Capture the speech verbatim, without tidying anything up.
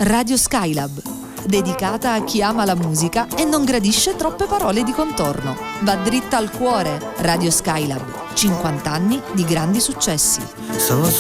Radio Skylab, dedicata a chi ama la musica e non gradisce troppe parole di contorno. Va dritta al cuore. Radio Skylab, cinquanta anni di grandi successi. So